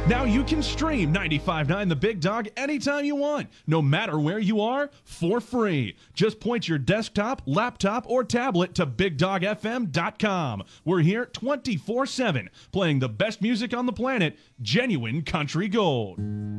Now you can stream 95.9 The Big Dog anytime you want, no matter where you are, for free. Just point your desktop, laptop, or tablet to BigDogFM.com. We're here 24/7, playing the best music on the planet, genuine country gold.